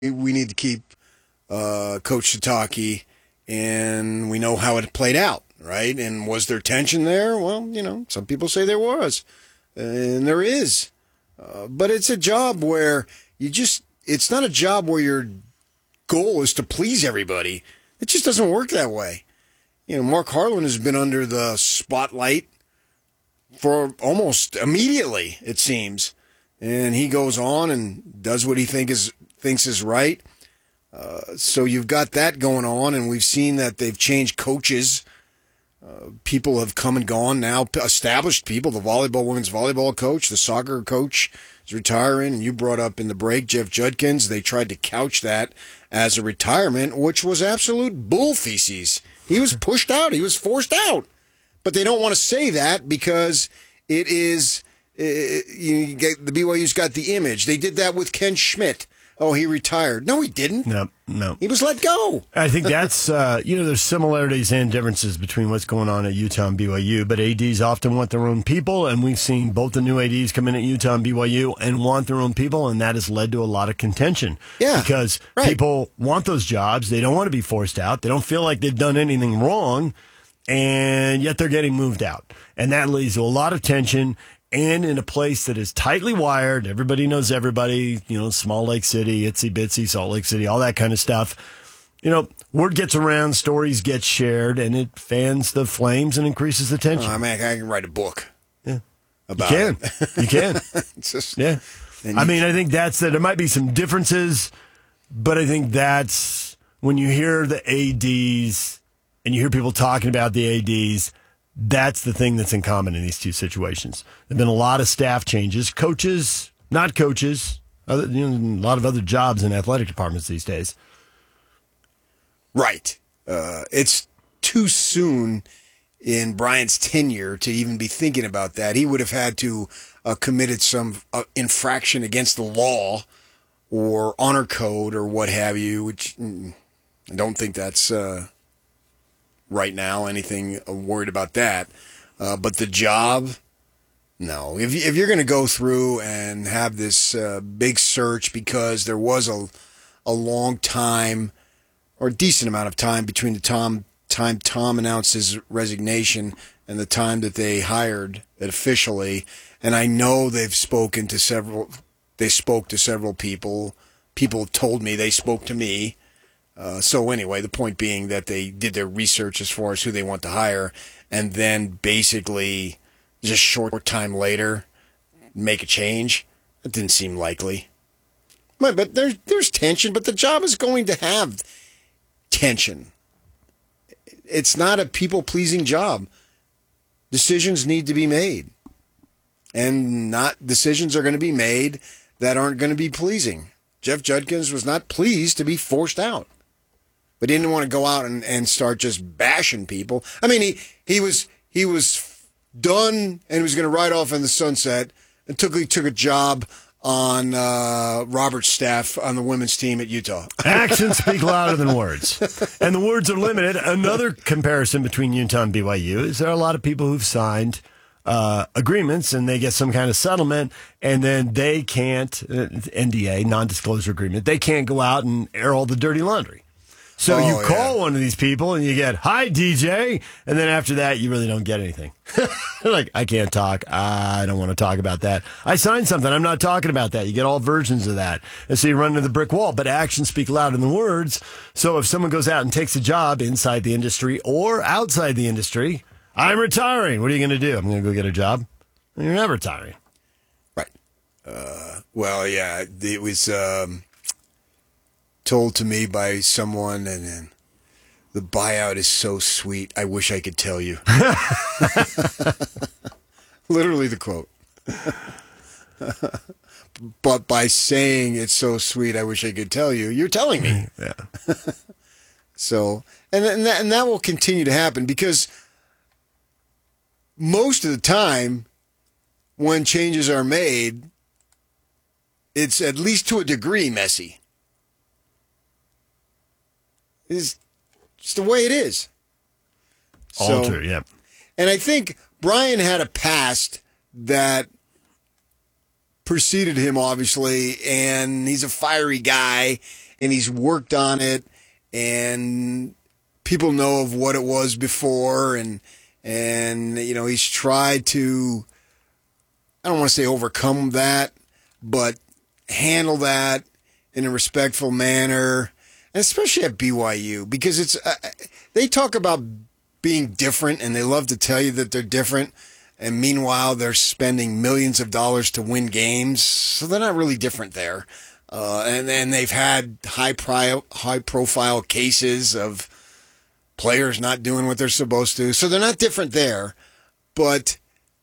we need to keep Coach Sataki, and we know how it played out, right? And was there tension there? Well, some people say there was, and there is. But it's a job where it's not a job where your goal is to please everybody. It just doesn't work that way. Mark Harlan has been under the spotlight for almost immediately, it seems. And he goes on and does what he thinks is right. So you've got that going on, and we've seen that they've changed coaches. People have come and gone now, established people. The women's volleyball coach, the soccer coach is retiring, and you brought up in the break Jeff Judkins. They tried to couch that as a retirement, which was absolute bull feces. He was pushed out. He was forced out. But they don't want to say that because it is the BYU's got the image. They did that with Ken Schmidt. Oh, he retired. No, he didn't. No. He was let go. I think that's, there's similarities and differences between what's going on at Utah and BYU, but ADs often want their own people, and we've seen both the new ADs come in at Utah and BYU and want their own people, and that has led to a lot of contention. Yeah. Because people want those jobs. They don't want to be forced out. They don't feel like they've done anything wrong, and yet they're getting moved out. And that leads to a lot of tension. And in a place that is tightly wired, everybody knows everybody, Small Lake City, Itsy Bitsy, Salt Lake City, all that kind of stuff. Word ggets around, stories get shared, and it fans the flames and increases the tension. I can write a book. Yeah. About it. You can. It's just, yeah. I think that's that. There might be some differences, but I think that's when you hear the ADs and you hear people talking about the ADs, that's the thing that's in common in these two situations. There have been a lot of staff changes, coaches, not coaches, a lot of other jobs in athletic departments these days. Right. It's too soon in Brian's tenure to even be thinking about that. He would have had to committed some infraction against the law or honor code or what have you, which I don't think that's right now anything worried about that. But the job, no. If you're going to go through and have this big search because there was a long time or a decent amount of time between the time Tom announced his resignation and the time that they hired it officially, and I know they spoke to several people. People told me they spoke to me. So anyway, the point being that they did their research as far as who they want to hire, and then basically just short time later make a change. It didn't seem likely. But there's tension, but the job is going to have tension. It's not a people-pleasing job. Decisions need to be made. And decisions are going to be made that aren't going to be pleasing. Jeff Judkins was not pleased to be forced out. But he didn't want to go out and start just bashing people. I mean, he was done and was going to ride off in the sunset until he took a job on Robert's staff on the women's team at Utah. Actions speak louder than words. And the words are limited. Another comparison between Utah and BYU is there are a lot of people who've signed agreements and they get some kind of settlement and then they can't, NDA, non-disclosure agreement, they can't go out and air all the dirty laundry. So you call one of these people and you get, "Hi, DJ," and then after that, you really don't get anything. Like, I can't talk. I don't want to talk about that. I signed something. I'm not talking about that. You get all versions of that. And so you run into the brick wall. But actions speak louder than words. So if someone goes out and takes a job inside the industry or outside the industry, "I'm retiring." What are you going to do? "I'm going to go get a job." And you're not retiring. Right. Well, yeah, it was told to me by someone, and then the buyout is so sweet. I wish I could tell you. Literally the quote. But by saying it's so sweet, I wish I could tell you, you're telling me. Yeah. So, and that will continue to happen because most of the time when changes are made, it's at least to a degree messy. It's just the way it is. All true, yeah. And I think Brian had a past that preceded him, obviously, and he's a fiery guy, and he's worked on it, and people know of what it was before, and he's tried to, I don't want to say overcome that, but handle that in a respectful manner, and especially at BYU, because it's they talk about being different, and they love to tell you that they're different, and meanwhile they're spending millions of dollars to win games, so they're not really different there. And they've had high profile cases of players not doing what they're supposed to, so they're not different there, but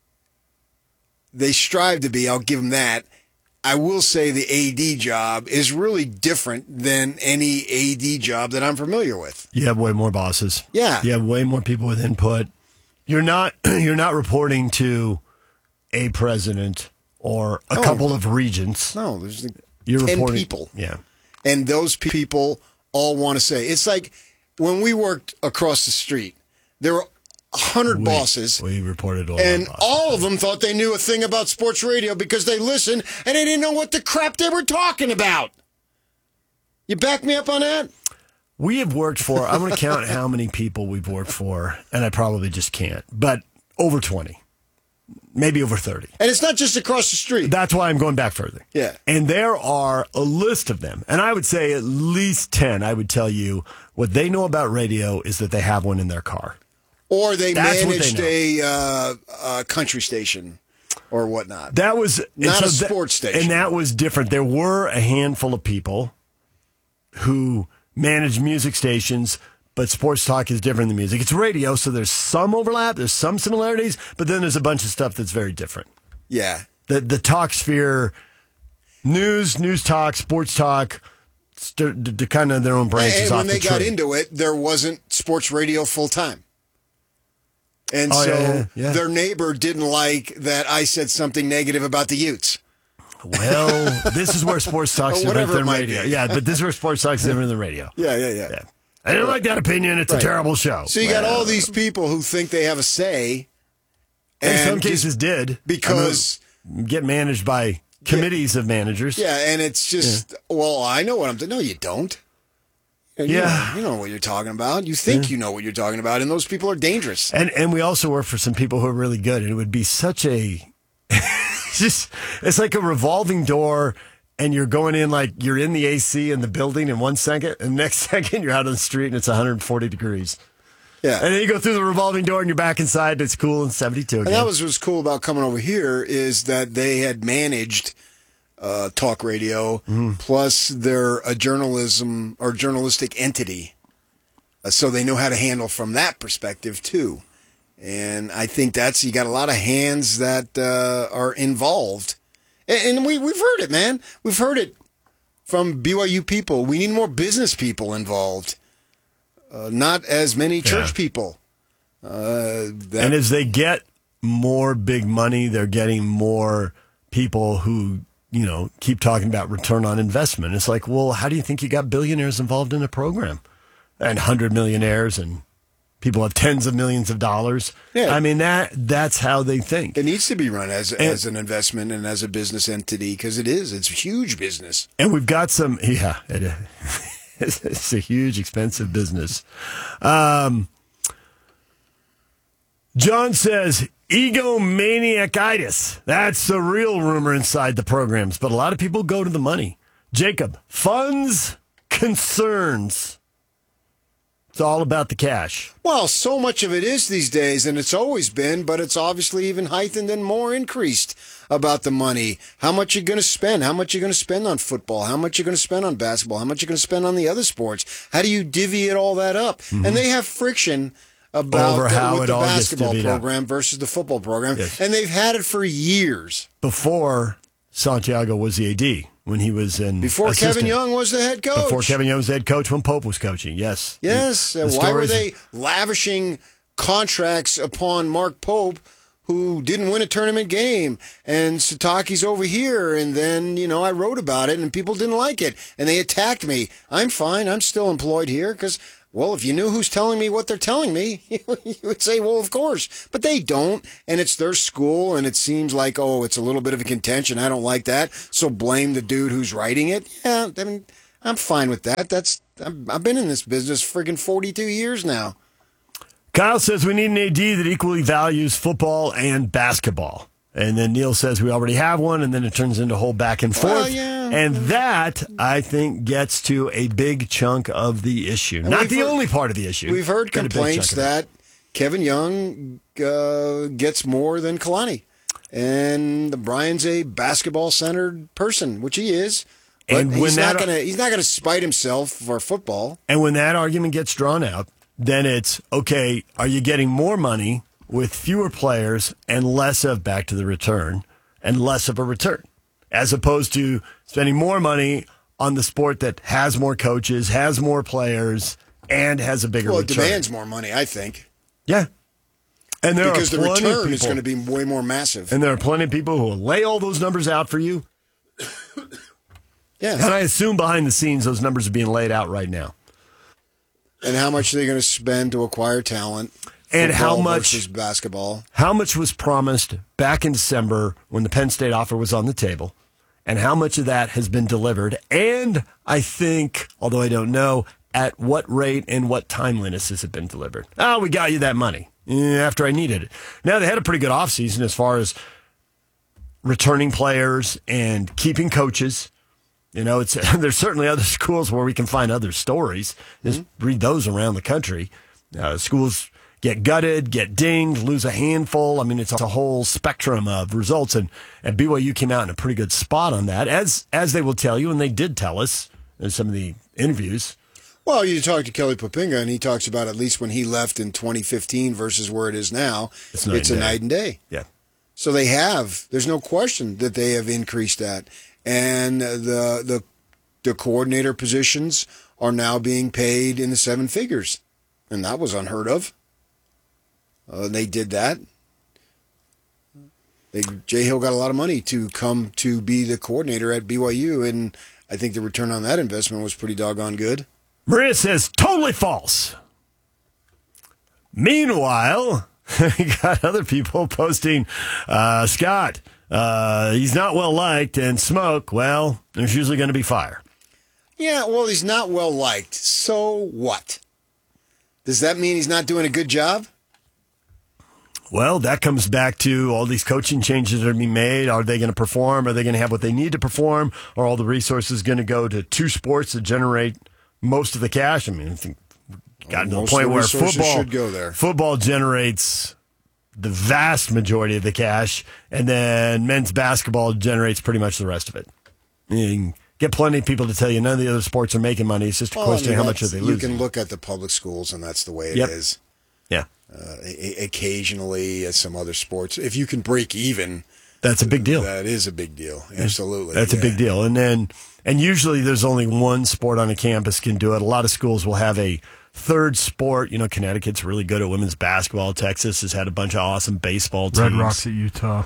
they strive to be. I'll give them that. I will say the AD job is really different than any AD job that I'm familiar with. You have way more bosses. Yeah. You have way more people with input. You're not reporting to a president or a couple of regents. No, there's You're 10 reporting people. Yeah. And those people all want to say. It's like when we worked across the street, there were 100 bosses. We reported all and our bosses. all of them thought they knew a thing about sports radio because they listened and they didn't know what the crap they were talking about. You back me up on that? We have worked for, I'm going to count how many people we've worked for, and I probably just can't, but over 20, maybe over 30. And it's not just across the street. That's why I'm going back further. Yeah. And there are a list of them, and I would say at least 10, I would tell you what they know about radio is that they have one in their car. Or they That's what managed they a country station or whatnot. That was Not a sports station. And that was different. There were a handful of people who managed music stations, but sports talk is different than music. It's radio, so there's some overlap, there's some similarities, but then there's a bunch of stuff that's very different. Yeah. The talk sphere, news talk, sports talk, the kind of their own branches And off when the they got tree. into it, there wasn't sports radio full time. And Oh, so yeah. their neighbor didn't like that I said something negative about the Utes. Well, this is where sports talk's different Whatever it than might radio. be. Yeah, but this is where sports talk's different than radio. Yeah. I didn't like that opinion. It's a terrible show. So you got all these people who think they have a say. In And some cases did. because get managed by committees of managers. yeah, and it's just well, I know what I'm doing. No, you don't. You know what you're talking about. You think you know what you're talking about, and those people are dangerous. And we also work for some people who are really good, and it would be such a it's like a revolving door, and you're going in like you're in the AC in the building in 1 second, and next second you're out on the street and it's 140 degrees. Yeah. And then you go through the revolving door and you're back inside and it's cool and 72 again. And that was what's cool about coming over here is that they had managed talk radio, plus they're a journalism or journalistic entity. So they know how to handle from that perspective, too. And I think you got a lot of hands that are involved. And we've heard it, man. We've heard it from BYU people. We need more business people involved, not as many church people. And as they get more big money, they're getting more people who, keep talking about return on investment. It's like, well, how do you think you got billionaires involved in a program? And 100 millionaires and people have tens of millions of dollars. Yeah. I mean, that's how they think. It needs to be run as an investment and as a business entity because it's a huge business. And we've got some, it's a huge, expensive business. John says, egomaniacitis. That's the real rumor inside the programs, but a lot of people go to the money. Jacob, funds, concerns. It's all about the cash. Well, so much of it is these days, and it's always been, but it's obviously even heightened and more increased about the money. How much you're going to spend? How much you're going to spend on football? How much you're going to spend on basketball? How much you're going to spend on the other sports? How do you divvy it all that up? Mm-hmm. And they have friction about Over how with it the all gets basketball divvied up. program versus the football program, Yes. and they've had it for years. Before Santiago was the AD, when he was in Before assistant. Kevin Young was the head coach. Before Kevin Young was the head coach, when Pope was coaching, yes. Yes. The Why were stories- they lavishing contracts upon Mark Pope, who didn't win a tournament game? And Sataki's over here. And then, I wrote about it and people didn't like it. And they attacked me. I'm fine. I'm still employed here because, well, if you knew who's telling me what they're telling me, you would say, well, of course. But they don't. And it's their school. And it seems like, it's a little bit of a contention. I don't like that. So blame the dude who's writing it. Yeah. I mean, I'm fine with that. I've been in this business friggin' 42 years now. Kyle says we need an AD that equally values football and basketball. And then Neil says we already have one, and then it turns into a whole back and forth. Well, yeah. And that, I think, gets to a big chunk of the issue. Not the only part of the issue. We've heard but a big complaints chunk of it. that Kevin Young gets more than Kalani. And Brian's a basketball-centered person, which he is. But And he's not gonna spite himself for football. And when that argument gets drawn out, then it's, okay, are you getting more money with fewer players and less of back to the return and less of a return, as opposed to spending more money on the sport that has more coaches, has more players, and has a bigger Well, it return? demands more money, I think. Yeah. And there Because are the plenty return of is people, going to be way more massive. and there are plenty of people who will lay all those numbers out for you. Yeah. And I assume behind the scenes, those numbers are being laid out right now. And how much are they going to spend to acquire talent? And how Football much versus basketball? How much was promised back in December when the Penn State offer was on the table? And how much of that has been delivered? And I think, although I don't know, at what rate and what timeliness has it been delivered? Oh, we got you that money after I needed it. Now, they had a pretty good offseason as far as returning players and keeping coaches. You know, it's there's certainly other schools where we can find other stories. Just read those around the country. Schools get gutted, get dinged, lose a handful. I mean, it's a whole spectrum of results, and BYU came out in a pretty good spot on that, as they will tell you, and they did tell us in some of the interviews. Well, you talk to Kelly Poppinga, and he talks about at least when he left in 2015 versus where it is now, it's a night and day. Yeah. So there's no question that they have increased that. And the coordinator positions are now being paid in the seven figures. And that was unheard of. They did that. Jay Hill got a lot of money to come to be the coordinator at BYU, and I think the return on that investment was pretty doggone good. Maria says, totally false. Meanwhile, you got other people posting, Scott, he's not well liked, and smoke, well, there's usually going to be fire. Yeah, well, he's not well liked. So what? Does that mean he's not doing a good job? Well, that comes back to all these coaching changes that are being made. Are they going to perform? Are they going to have what they need to perform? Are all the resources going to go to two sports that generate most of the cash? I mean, I think we've gotten to the point where football generates the vast majority of the cash, and then men's basketball generates pretty much the rest of it. You can get plenty of people to tell you none of the other sports are making money. It's just a question of how much are they losing. You can look at the public schools, and that's the way it is. Yeah. Occasionally, at some other sports, if you can break even, that's a big deal. That is a big deal. Absolutely, that's a big deal. And usually there's only one sport on a campus can do it. A lot of schools will have a third sport. You know, Connecticut's really good at women's basketball. Texas has had a bunch of awesome baseball teams. Red Rocks at Utah.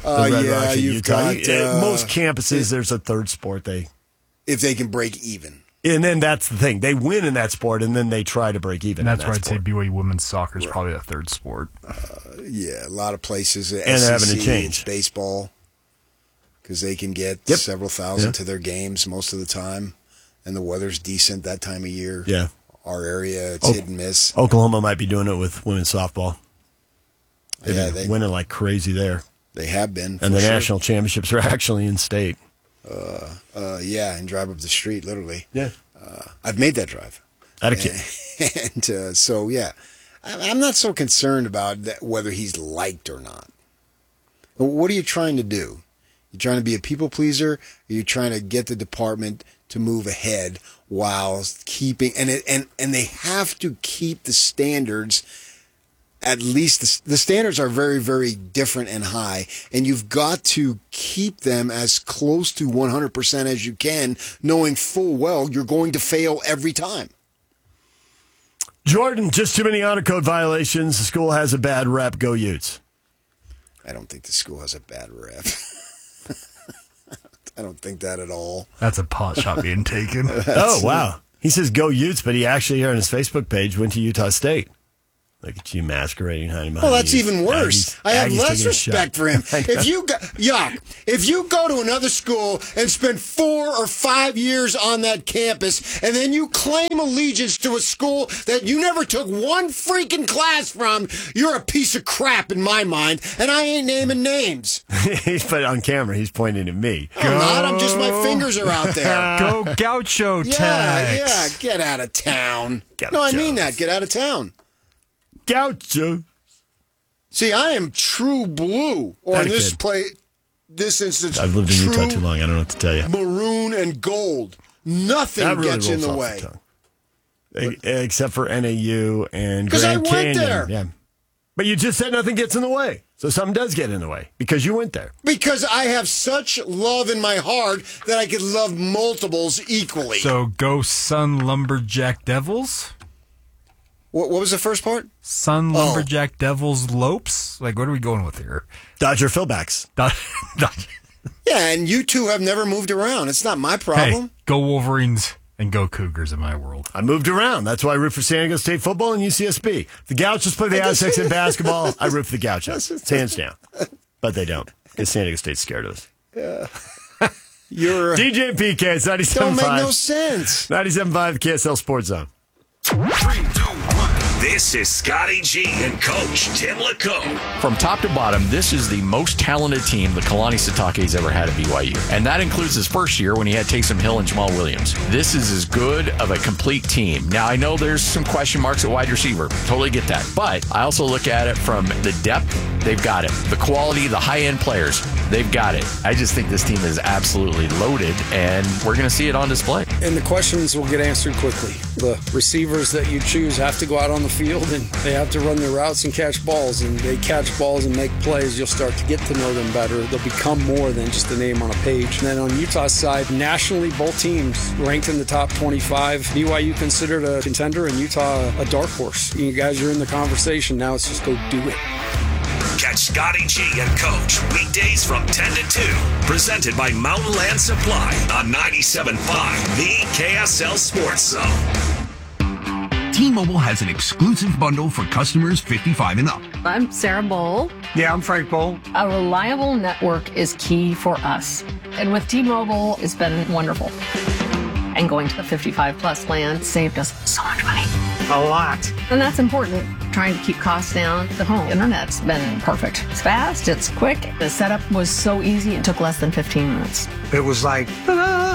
Most campuses, there's a third sport. If they can break even. And then that's the thing. They win in that sport, and then they try to break even. And that's why I'd say BYU women's soccer is probably a third sport. Yeah, a lot of places. And they're having to change. It's baseball, because they can get several thousand to their games most of the time, and the weather's decent that time of year. Yeah. Our area, it's hit and miss. Oklahoma might be doing it with women's softball. They've been winning like crazy there. They have been. And the national championships are actually in state. And drive up the street, literally. Yeah. I've made that drive. Out of kid. And so, yeah. I'm not so concerned about whether he's liked or not. What are you trying to do? You trying to be a people pleaser? Or are you trying to get the department to move ahead while keeping and they have to keep the standards. At least the standards are very, very different and high, and you've got to keep them as close to 100% as you can, knowing full well you're going to fail every time. Jordan, just too many honor code violations. The school has a bad rep. Go Utes. I don't think the school has a bad rep. I don't think that at all. That's a pot shot being taken. Oh, wow. He says go Utes, but he actually, here on his Facebook page, went to Utah State. Look at you masquerading, honey. Well, that's even worse. I have less respect for him. If you go to another school and spend 4 or 5 years on that campus, and then you claim allegiance to a school that you never took one freaking class from, you're a piece of crap in my mind, and I ain't naming names. But on camera, he's pointing at me. I'm not. I'm just, my fingers are out there. Go Gaucho Tex. Yeah, get out of town. Gaucho. No, I mean that. Get out of town. Gaucho. See, I am true blue. Or in this instance, I've lived in Utah too long. I don't know what to tell you. Maroon and gold. Nothing That really gets in rolls the off way. tongue. Except for NAU and 'Cause I Grand went Canyon. there. Yeah. But you just said nothing gets in the way. So something does get in the way because you went there. Because I have such love in my heart that I could love multiples equally. So go Sun Lumberjack Devils? What was the first part? Sun Lumberjack Devils Lopes? Like, what are we going with here? Dodger Philbacks. Yeah, and you two have never moved around. It's not my problem. Hey, go Wolverines and go Cougars in my world. I moved around. That's why I root for San Diego State football and UCSB. The Gauchos play the Aztecs in basketball. I root for the Gauchos. It's hands down. But they don't because San Diego State's scared of us. Yeah. You're DJ and PK, it's 97.5. don't make no sense. 97.5 KSL Sports Zone. 3, 2, 1. This is Scotty G and Coach Tim LeComb. From top to bottom, this is the most talented team the Kalani Sitake's ever had at BYU. And that includes his first year when he had Taysom Hill and Jamal Williams. This is as good of a complete team. Now, I know there's some question marks at wide receiver. Totally get that. But I also look at it from the depth. They've got it. The quality, the high-end players, they've got it. I just think this team is absolutely loaded, and we're going to see it on display. And the questions will get answered quickly. The receivers that you choose have to go out on the field, and they have to run their routes and catch balls. And they catch balls and make plays. You'll start to get to know them better. They'll become more than just a name on a page. And then on Utah's side, nationally, both teams ranked in the top 25. BYU considered a contender, and Utah a dark horse. You guys are in the conversation. Now it's just go do it. Catch Scotty G and Coach weekdays from 10 to 2. Presented by Mountain Land Supply on 97.5, the KSL Sports Zone. T-Mobile has an exclusive bundle for customers 55 and up. I'm Sarah Bowl. Yeah, I'm Frank Bowl. A reliable network is key for us. And with T-Mobile, it's been wonderful. And going to the 55-plus plan saved us so much money. A lot. And that's important. Trying to keep costs down. The home internet's been perfect. It's fast, it's quick. The setup was so easy, it took less than 15 minutes. It was like, ta-da!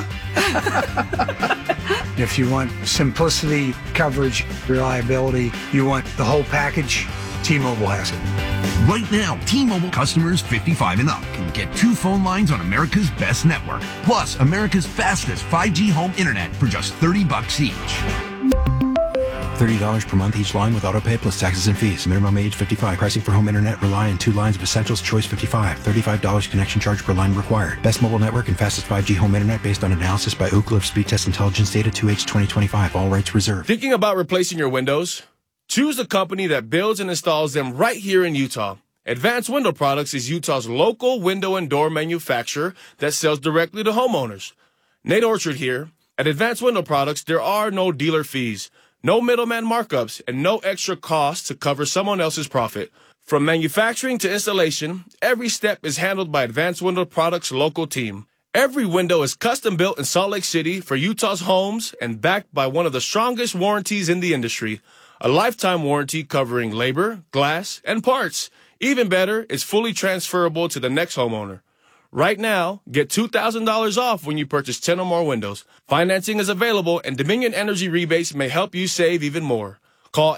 If you want simplicity, coverage, reliability, you want the whole package, T-Mobile has it. Right now, T-Mobile customers 55 and up can get 2 phone lines on America's best network, plus America's fastest 5G home internet for just $30 each. $30 per month each line with autopay plus taxes and fees. Minimum age 55. Pricing for home internet rely on 2 lines of Essentials Choice 55. $35 connection charge per line required. Best mobile network and fastest 5G home internet based on analysis by Ookla of Speed Test Intelligence Data 2H 2025. All rights reserved. Thinking about replacing your windows? Choose the company that builds and installs them right here in Utah. Advanced Window Products is Utah's local window and door manufacturer that sells directly to homeowners. Nate Orchard here. At Advanced Window Products, there are no dealer fees, no middleman markups, and no extra costs to cover someone else's profit. From manufacturing to installation, every step is handled by Advanced Window Products' local team. Every window is custom built in Salt Lake City for Utah's homes and backed by one of the strongest warranties in the industry. A lifetime warranty covering labor, glass, and parts. Even better, it's fully transferable to the next homeowner. Right now, get $2,000 off when you purchase 10 or more windows. Financing is available, and Dominion Energy rebates may help you save even more. Call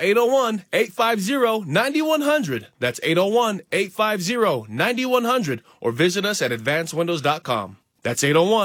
801-850-9100. That's 801-850-9100. Or visit us at advancedwindows.com. That's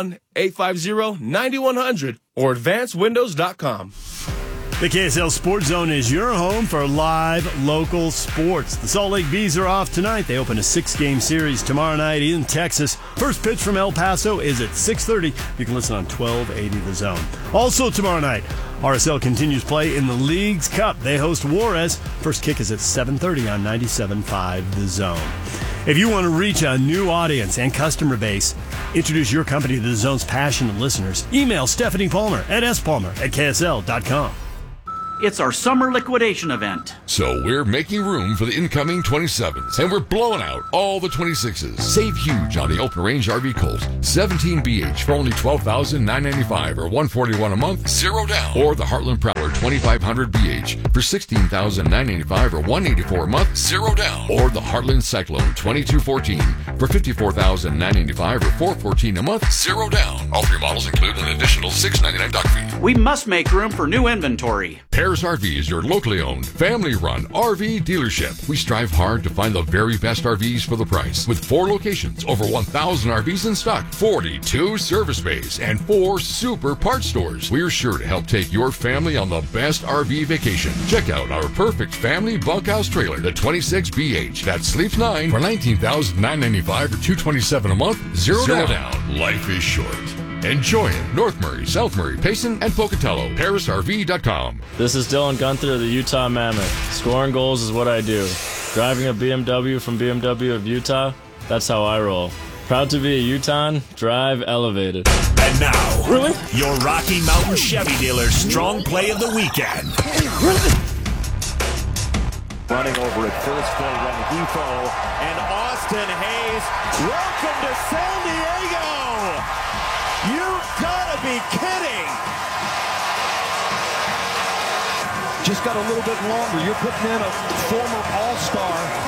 801-850-9100 or advancedwindows.com. The KSL Sports Zone is your home for live local sports. The Salt Lake Bees are off tonight. They open a 6-game series tomorrow night in Texas. First pitch from El Paso is at 6:30. You can listen on 1280 The Zone. Also tomorrow night, RSL continues play in the League's Cup. They host Juarez. First kick is at 7:30 on 97.5 The Zone. If you want to reach a new audience and customer base, introduce your company to The Zone's passionate listeners, email Stephanie Palmer at spalmer@ksl.com. It's our summer liquidation event. So we're making room for the incoming 27s, and we're blowing out all the 26s. Save huge on the Open Range RV Colt 17BH for only $12,995 or $141 a month, 0 down. Or the Heartland Prowler 2500BH for $16,995 or $184 a month, 0 down. Or the Heartland Cyclone 2214 for $54,995 or $414 a month, 0 down. All 3 models include an additional $699 dock fee. We must make room for new inventory. Paris RV is your locally owned, family-run RV dealership. We strive hard to find the very best RVs for the price. With 4 locations, over 1,000 RVs in stock, 42 service bays, and 4 super parts stores. We're sure to help take your family on the best RV vacation. Check out our perfect family bunkhouse trailer, the 26BH, that sleeps 9 for $19,995 or $227 a month, 0 down. Life is short. Enjoy it. North Murray, South Murray, Payson, and Pocatello. ParisRV.com. This is Dylan Gunther of the Utah Mammoth. Scoring goals is what I do. Driving a BMW from BMW of Utah, that's how I roll. Proud to be a Utahn, drive elevated. And now, your Rocky Mountain Chevy dealer's strong play of the weekend. Running over at first for Rengifo and Austin Hayes. Welcome to San Diego! You gotta be kidding! Just got a little bit longer. You're putting in a former All-Star.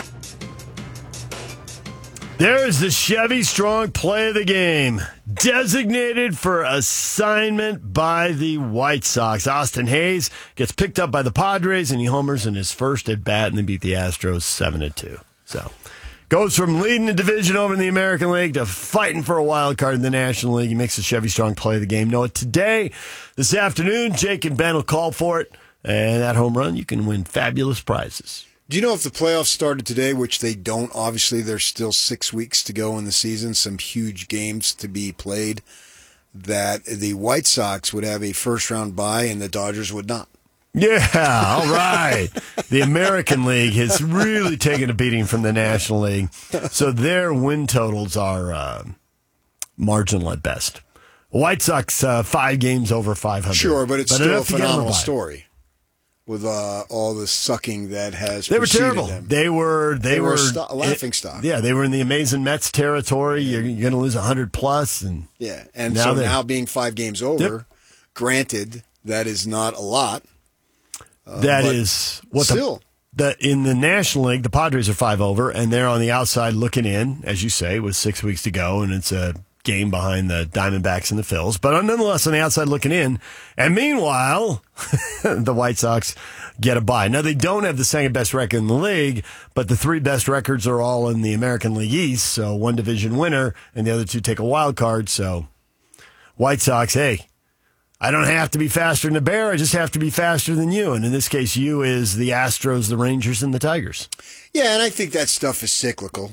There's the Chevy Strong play of the game. Designated for assignment by the White Sox. Austin Hayes gets picked up by the Padres, and he homers in his first at bat, and they beat the Astros 7-2. So, goes from leading the division over in the American League to fighting for a wild card in the National League. He makes the Chevy Strong play of the game. Know today, this afternoon, Jake and Ben will call for it, and that home run, you can win fabulous prizes. Do you know if the playoffs started today, which they don't, obviously there's still 6 weeks to go in the season, some huge games to be played, that the White Sox would have a first-round bye and the Dodgers would not? Yeah, all right. The American League has really taken a beating from the National League, so their win totals are marginal at best. White Sox, 5 games over 500. Sure, but it's still a phenomenal story. story. With all the sucking that has they were preceded terrible. them. They were a laughing stock. Yeah, they were in the Amazing Mets territory. You're going to lose 100 plus, and now being 5 games over, granted that is not a lot. That is what still. In the National League, the Padres are 5 over, and they're on the outside looking in, as you say, with 6 weeks to go, and it's a game behind the Diamondbacks and the Phils, but nonetheless on the outside looking in. And meanwhile, the White Sox get a bye. Now, they don't have the second best record in the league, but the 3 best records are all in the American League East, so 1 division winner, and the other 2 take a wild card. So, White Sox, hey, I don't have to be faster than the Bear, I just have to be faster than you. And in this case, you is the Astros, the Rangers, and the Tigers. Yeah, and I think that stuff is cyclical.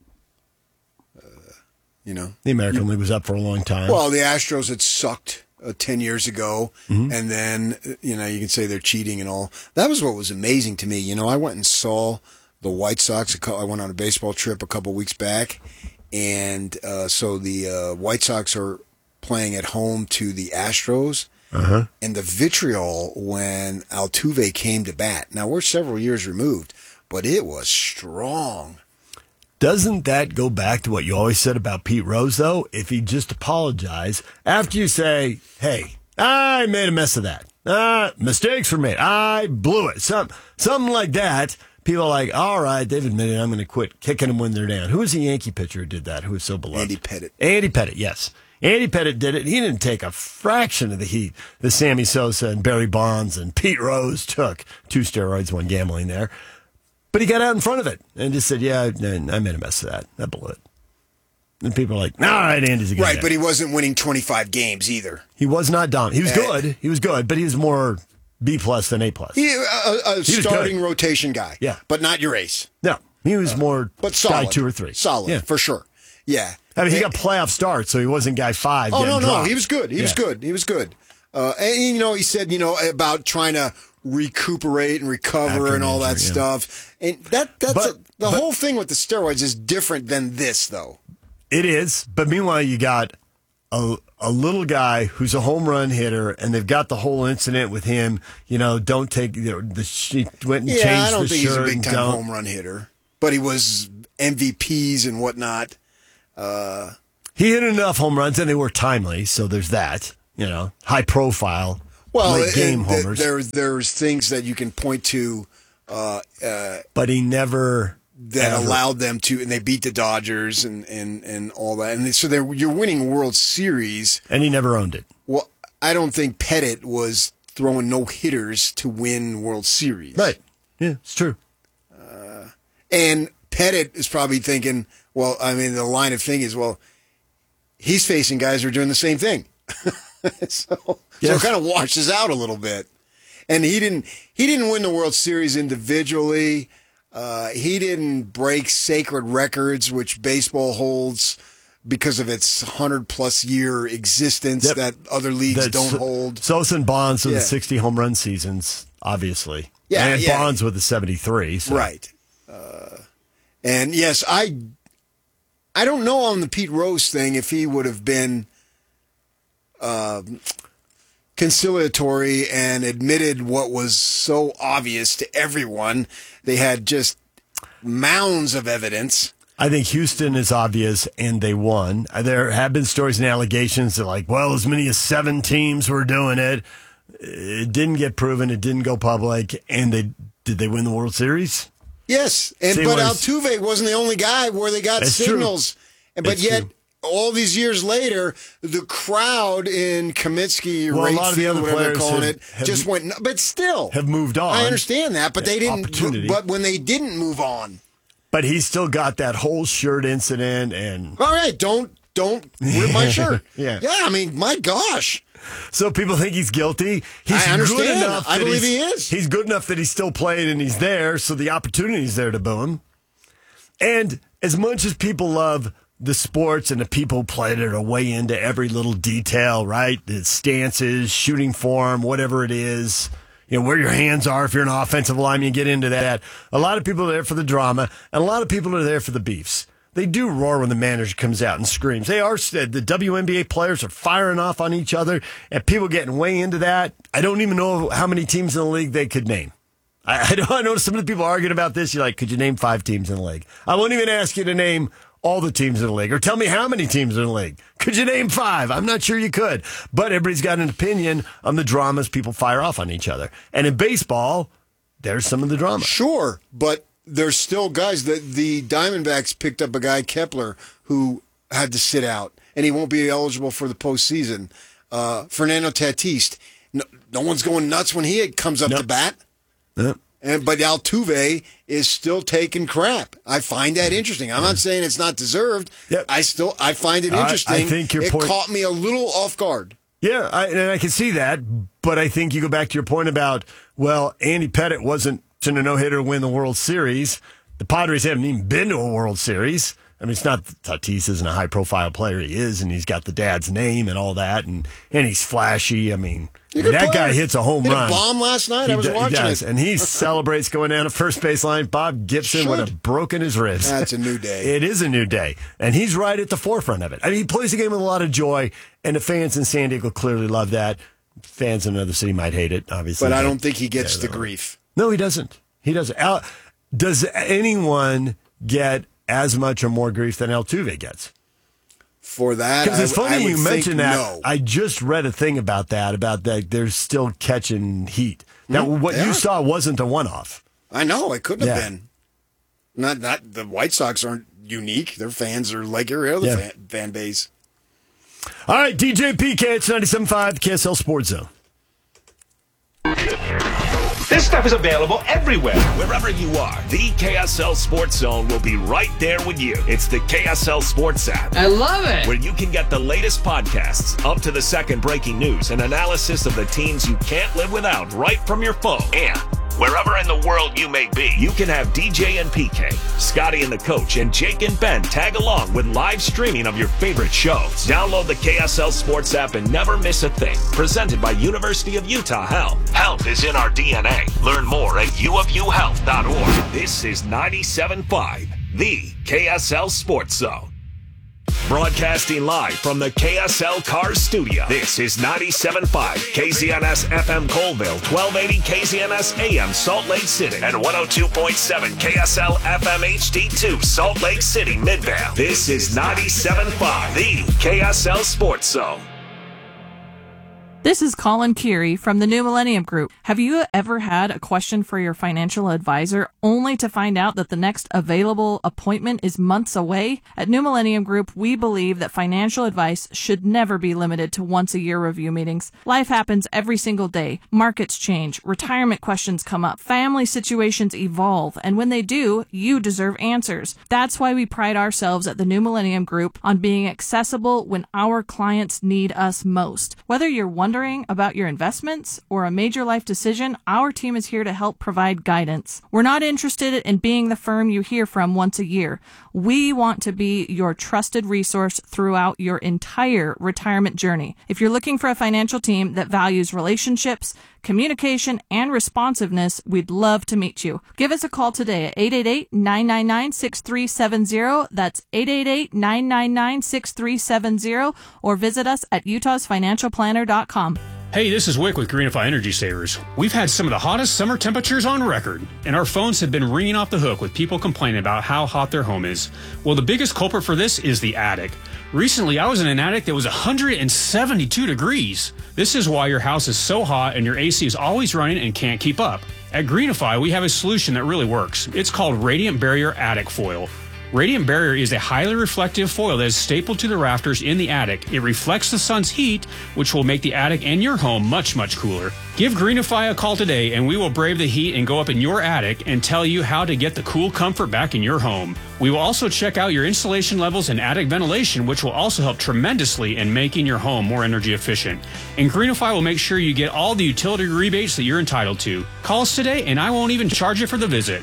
The American League was up for a long time. Well, the Astros had sucked 10 years ago, and then, you can say they're cheating and all. That was what was amazing to me. I went and saw the White Sox. I went on a baseball trip a couple weeks back, and so the White Sox are playing at home to the Astros, and the vitriol when Altuve came to bat. Now, we're several years removed, but it was strong. Doesn't that go back to what you always said about Pete Rose, though? If he just apologize after you say, hey, I made a mess of that. Mistakes were made. I blew it. Something like that. People are like, all right, they've admitted I'm going to quit kicking them when they're down. Who was the Yankee pitcher who did that, who was so beloved? Andy Pettitte. Andy Pettitte, yes. Andy Pettitte did it. He didn't take a fraction of the heat that Sammy Sosa and Barry Bonds and Pete Rose took. 2 steroids, 1 gambling there. But he got out in front of it and just said, yeah, I made a mess of that. I blew it. And people are like, all right, Andy's a good guy. But he wasn't winning 25 games either. He was not dominant. He was good. He was good, but he was more B+ than A+. A starting rotation guy. Yeah. But not your ace. No. He was more but solid. guy 2 or 3. Solid, for sure. Yeah. I mean, he got playoff starts, so he wasn't guy 5. Oh, no. dropped. He was good. He was good. And, he said, about trying to recuperate and recover and all that stuff. And the whole thing with the steroids is different than this, though. It is. But meanwhile, you got a little guy who's a home run hitter, and they've got the whole incident with him. Don't take she went and changed the shirt. I don't think he's a big time home run hitter, but he was MVPs and whatnot. He hit enough home runs, and they were timely. So there's that. High profile. Late game homers. There's things that you can point to, but he never allowed them to, and they beat the Dodgers and all that, and so you're winning a World Series, and he never owned it. Well, I don't think Pettit was throwing no hitters to win World Series. Right? Yeah, it's true. And Pettit is probably thinking, well, I mean, the line of thinking is, well, he's facing guys who are doing the same thing. So it kind of washes out a little bit. And he didn't win the World Series individually. He didn't break sacred records, which baseball holds because of its 100-plus year existence that other leagues don't hold. Sosa and Bonds with the 60 home run seasons, obviously. Yeah, and Bonds with the 73. So. Right. And yes, I don't know on the Pete Rose thing if he would have been conciliatory and admitted what was so obvious to everyone. They had just mounds of evidence. I think Houston is obvious, and they won. There have been stories and allegations that, as many as 7 teams were doing it. It didn't get proven. It didn't go public. And did they win the World Series? Yes, but Altuve wasn't the only guy where they got signals. But yet, all these years later, the crowd in Comiskey, a lot of the other whatever they're players calling it, just went. But still, have moved on. I understand that, but they didn't. But when they didn't move on, but he still got that whole shirt incident. And all right, don't rip my shirt. Yeah. I mean, my gosh. So people think he's guilty. I understand. I believe he is. He's good enough that he's still playing and he's there, so the opportunity's there to boo him. And as much as people love the sports and the people who played it are way into every little detail, right? The stances, shooting form, whatever it is, where your hands are. If you're an offensive lineman, you get into that. A lot of people are there for the drama, and a lot of people are there for the beefs. They do roar when the manager comes out and screams. The WNBA players are firing off on each other, and people getting way into that. I don't even know how many teams in the league they could name. I know some of the people arguing about this. You're like, could you name 5 teams in the league? I won't even ask you to name all the teams in the league, or tell me how many teams in the league. Could you name 5? I'm not sure you could. But everybody's got an opinion on the dramas people fire off on each other. And in baseball, there's some of the drama. Sure, but there's still guys. The Diamondbacks picked up a guy, Kepler, who had to sit out, and he won't be eligible for the postseason. Fernando Tatis, no one's going nuts when he comes up to bat. Yep. But Altuve is still taking crap. I find that interesting. I'm not saying it's not deserved. Yep. I find it interesting. I think your point caught me a little off guard. Yeah, and I can see that, but I think you go back to your point about, Andy Pettit wasn't to a no-hitter to win the World Series. The Padres haven't even been to a World Series. I mean, it's not Tatis isn't a high-profile player. He is, and he's got the dad's name and all that, and he's flashy. I mean, that guy hits a home run. Hit a bomb last night. I was watching it. And he celebrates going down to first baseline. Bob Gibson would have broken his ribs. That's a new day. It is a new day, and he's right at the forefront of it. I mean, he plays the game with a lot of joy, and the fans in San Diego clearly love that. Fans in another city might hate it, obviously. But I don't think he gets the grief. No, he doesn't. He doesn't. Does anyone get as much or more grief than Altuve gets? For that, because it's funny you mentioned that. No. I just read a thing about that they're still catching heat. Now, what you saw wasn't a one-off. I know, it couldn't have been. Not the White Sox aren't unique. Their fans are like every other fan base. All right, DJ PK, it's 97.5, KSL Sports Zone. This stuff is available everywhere. Wherever you are, the KSL Sports Zone will be right there with you. It's the KSL Sports app. I love it. Where you can get the latest podcasts, up to the second breaking news, and analysis of the teams you can't live without right from your phone. And wherever in the world you may be, you can have DJ and PK, Scotty and the Coach, and Jake and Ben tag along with live streaming of your favorite shows. Download the KSL Sports app and never miss a thing. Presented by University of Utah Health. Health is in our DNA. Learn more at uofuhealth.org. This is 97.5, the KSL Sports Zone. Broadcasting live from the KSL Cars Studio. This is 97.5 KZNS FM Colville, 1280 KZNS AM Salt Lake City, and 102.7 KSL FM HD2 Salt Lake City Midvale. This is 97.5, the KSL Sports Zone. This is Colin Keary from the New Millennium Group. Have you ever had a question for your financial advisor only to find out that the next available appointment is months away? At New Millennium Group, we believe that financial advice should never be limited to once-a-year review meetings. Life happens every single day. Markets change, retirement questions come up, family situations evolve, and when they do, you deserve answers. That's why we pride ourselves at the New Millennium Group on being accessible when our clients need us most. Whether you're wondering about your investments or a major life decision, our team is here to help provide guidance. We're not interested in being the firm you hear from once a year. We want to be your trusted resource throughout your entire retirement journey. If you're looking for a financial team that values relationships, communication, and responsiveness, we'd love to meet you. Give us a call today at 888-999-6370. That's 888-999-6370, or visit us at utahsfinancialplanner.com. Hey, this is Wick with Greenify Energy Savers. We've had some of the hottest summer temperatures on record, and our phones have been ringing off the hook with people complaining about how hot their home is. Well, the biggest culprit for this is the attic. Recently, I was in an attic that was 172 degrees. This is why your house is so hot and your AC is always running and can't keep up. At Greenify, we have a solution that really works. It's called Radiant Barrier Attic Foil. Radiant Barrier is a highly reflective foil that is stapled to the rafters in the attic. It reflects the sun's heat, which will make the attic and your home much, much cooler. Give Greenify a call today and we will brave the heat and go up in your attic and tell you how to get the cool comfort back in your home. We will also check out your insulation levels and attic ventilation, which will also help tremendously in making your home more energy efficient. And Greenify will make sure you get all the utility rebates that you're entitled to. Call us today and I won't even charge you for the visit.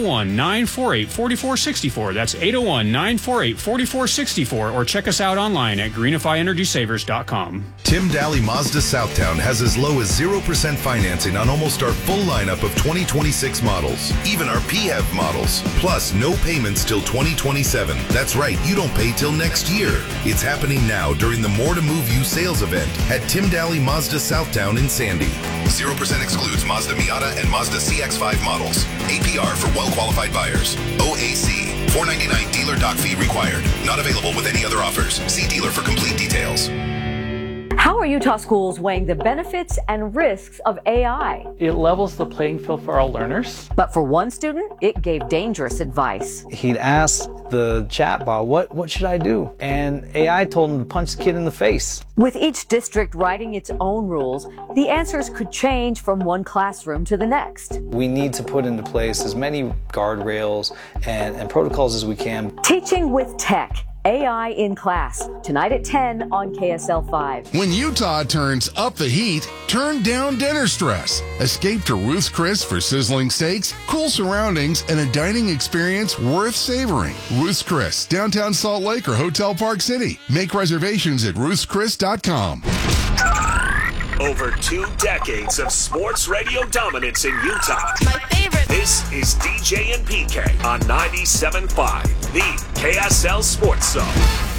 801-948-4464. That's 801-948-4464, or check us out online at greenifyenergysavers.com. Tim Daly Mazda Southtown has as low as 0% financing on almost our full lineup of 2026 models, even our PHEV models, plus no payments till 2027. That's right, you don't pay till next year. It's happening now during the More to Move You sales event at Tim Daly Mazda Southtown in Sandy. 0% excludes Mazda Miata and Mazda CX-5 models. APR for well-qualified buyers. OAC. $499 dealer doc fee required. Not available with any other offers. See dealer for complete details. How are Utah schools weighing the benefits and risks of AI? It levels the playing field for our learners. But for one student, it gave dangerous advice. He'd asked the chatbot, what should I do? And AI told him to punch the kid in the face. With each district writing its own rules, the answers could change from one classroom to the next. We need to put into place as many guardrails and protocols as we can. Teaching with Tech. AI in Class, tonight at 10 on KSL 5. When Utah turns up the heat, turn down dinner stress. Escape to Ruth's Chris for sizzling steaks, cool surroundings, and a dining experience worth savoring. Ruth's Chris, downtown Salt Lake or Hotel Park City. Make reservations at ruthschris.com. Over 2 decades of sports radio dominance in Utah. My favorite. This is DJ and PK on 97.5, the KSL Sports Zone.